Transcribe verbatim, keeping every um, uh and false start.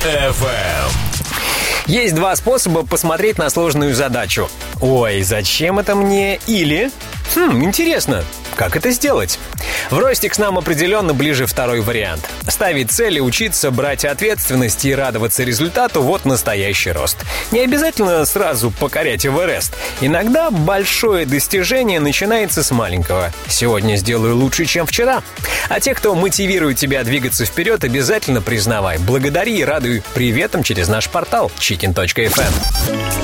эф эм. Есть два способа посмотреть на сложную задачу. Ой, зачем это мне? Или... Хм, интересно, как это сделать? В Ростикс нам определенно ближе второй вариант. Ставить цели, учиться, брать ответственность и радоваться результату – вот настоящий рост. Не обязательно сразу покорять Эверест. Иногда большое достижение начинается с маленького. Сегодня сделаю лучше, чем вчера. А те, кто мотивирует тебя двигаться вперед, обязательно признавай, благодари и радуй приветом через наш портал читин точка эф эм.